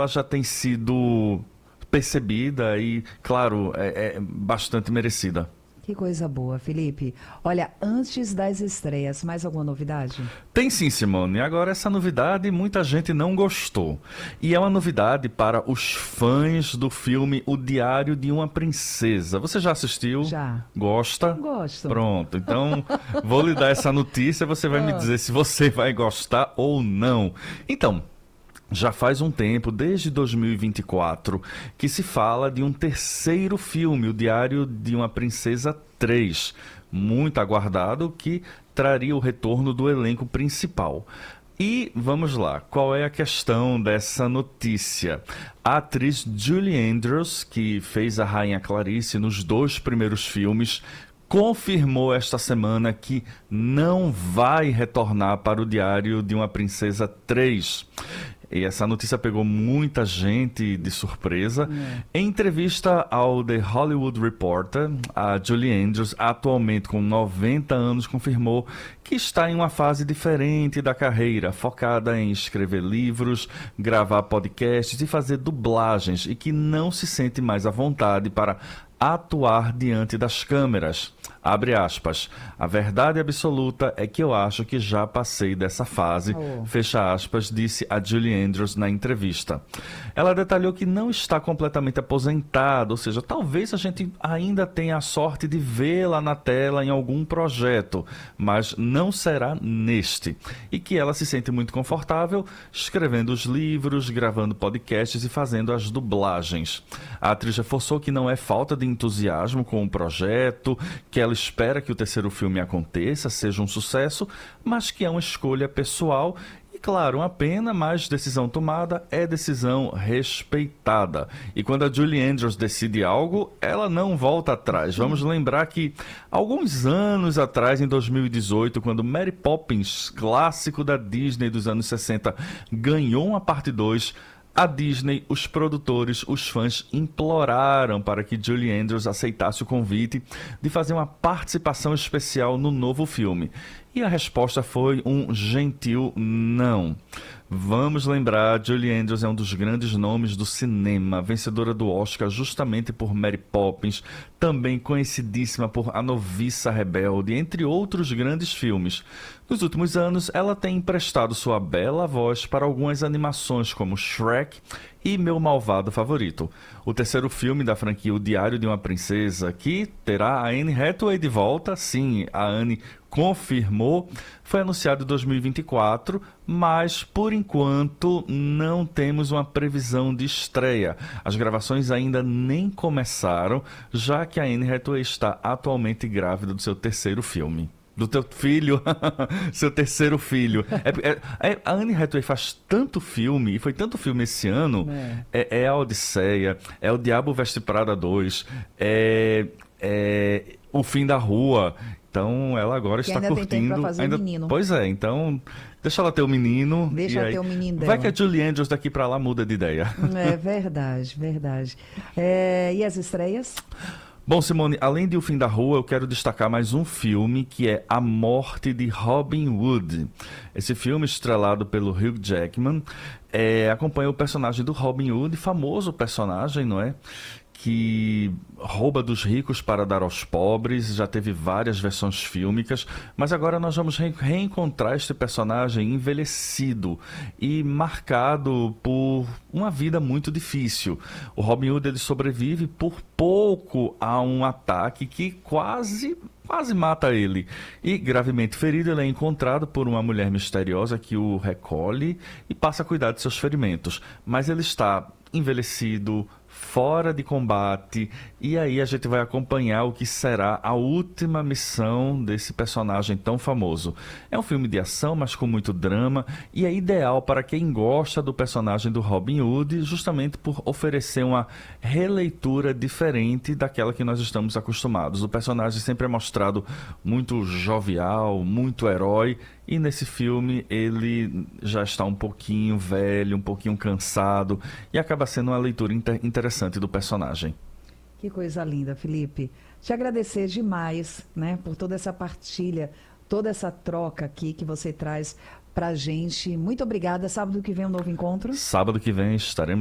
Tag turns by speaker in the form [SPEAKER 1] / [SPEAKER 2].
[SPEAKER 1] ela já tem sido percebida e, claro, é bastante merecida.
[SPEAKER 2] Que coisa boa, Felipe. Olha, antes das estreias, mais alguma novidade?
[SPEAKER 1] Tem sim, Simone. Agora, essa novidade muita gente não gostou. E é uma novidade para os fãs do filme O Diário de uma Princesa. Você já assistiu?
[SPEAKER 2] Já.
[SPEAKER 1] Gosta?
[SPEAKER 2] Gosto.
[SPEAKER 1] Pronto. Então, vou lhe dar essa notícia e você vai me dizer se você vai gostar ou não. Então, já faz um tempo, desde 2024, que se fala de um terceiro filme, O Diário de uma Princesa 3, muito aguardado, que traria o retorno do elenco principal. E vamos lá, qual é a questão dessa notícia? A atriz Julie Andrews, que fez a Rainha Clarice nos 2 primeiros filmes, confirmou esta semana que não vai retornar para o Diário de uma Princesa 3. E essa notícia pegou muita gente de surpresa. Em entrevista ao The Hollywood Reporter, a Julie Andrews, atualmente com 90 anos, confirmou que está em uma fase diferente da carreira, focada em escrever livros, gravar podcasts e fazer dublagens, e que não se sente mais à vontade para atuar diante das câmeras. Abre aspas. A verdade absoluta é que eu acho que já passei dessa fase. Fecha aspas, disse a Julie Andrews na entrevista. Ela detalhou que não está completamente aposentada, ou seja, talvez a gente ainda tenha a sorte de vê-la na tela em algum projeto, mas não será neste. E que ela se sente muito confortável escrevendo os livros, gravando podcasts e fazendo as dublagens. A atriz reforçou que não é falta de entusiasmo com o projeto, que ela espera que o terceiro filme aconteça, seja um sucesso, mas que é uma escolha pessoal e, claro, uma pena, mas decisão tomada é decisão respeitada. E quando a Julie Andrews decide algo, ela não volta atrás. Vamos lembrar que, alguns anos atrás, em 2018, quando Mary Poppins, clássico da Disney dos anos 60, ganhou uma parte 2, a Disney, os produtores, os fãs imploraram para que Julie Andrews aceitasse o convite de fazer uma participação especial no novo filme. E a resposta foi um gentil não. Vamos lembrar, Julie Andrews é um dos grandes nomes do cinema, vencedora do Oscar justamente por Mary Poppins, também conhecidíssima por A Noviça Rebelde, entre outros grandes filmes. Nos últimos anos, ela tem emprestado sua bela voz para algumas animações como Shrek e Meu Malvado Favorito. O terceiro filme da franquia O Diário de uma Princesa, que terá a Anne Hathaway de volta, sim, a Anne confirmou, foi anunciado em 2024, mas por enquanto não temos uma previsão de estreia. As gravações ainda nem começaram, já que a Anne Hathaway está atualmente grávida do seu terceiro filme. Do teu filho, seu terceiro filho. A Anne Hathaway faz tanto filme, e foi tanto filme esse ano, é a Odisseia, é o Diabo Veste Prada 2, é O Fim da Rua. Então ela agora
[SPEAKER 2] Que
[SPEAKER 1] está
[SPEAKER 2] ainda tem tempo
[SPEAKER 1] curtindo.
[SPEAKER 2] pra fazer o menino.
[SPEAKER 1] Pois é, então deixa ela ter o menino.
[SPEAKER 2] Deixa ela ter o menino
[SPEAKER 1] Vai
[SPEAKER 2] dela.
[SPEAKER 1] que a Julie Andrews daqui pra lá muda de ideia.
[SPEAKER 2] É verdade, verdade. E as estreias?
[SPEAKER 1] Bom, Simone, além de O Fim da Rua, eu quero destacar mais um filme que é A Morte de Robin Hood. Esse filme, estrelado pelo Hugh Jackman, acompanha o personagem do Robin Hood, famoso personagem, não é? Que rouba dos ricos para dar aos pobres, já teve várias versões fílmicas, mas agora nós vamos reencontrar este personagem envelhecido e marcado por uma vida muito difícil. O Robin Hood ele sobrevive por pouco a um ataque que quase mata ele. E, gravemente ferido, ele é encontrado por uma mulher misteriosa que o recolhe e passa a cuidar de seus ferimentos. Mas ele está envelhecido, fora de combate, e aí a gente vai acompanhar o que será a última missão desse personagem tão famoso. É um filme de ação, mas com muito drama, e é ideal para quem gosta do personagem do Robin Hood, justamente por oferecer uma releitura diferente daquela que nós estamos acostumados. O personagem sempre é mostrado muito jovial, muito herói, e nesse filme ele já está um pouquinho velho, um pouquinho cansado, e acaba sendo uma leitura interessante do personagem.
[SPEAKER 2] Que coisa linda, Felipe. Te agradecer demais, né, por toda essa partilha, toda essa troca aqui que você traz pra gente. Muito obrigada. Sábado que vem um novo encontro.
[SPEAKER 1] Sábado que vem estaremos